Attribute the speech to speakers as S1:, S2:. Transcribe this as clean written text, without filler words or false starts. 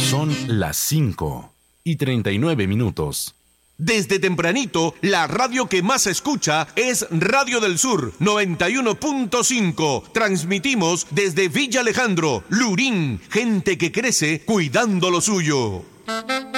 S1: Son las 5:39.
S2: Desde tempranito, la radio que más se escucha es Radio del Sur 91.5. Transmitimos desde Villa Alejandro, Lurín, gente que crece cuidando lo suyo.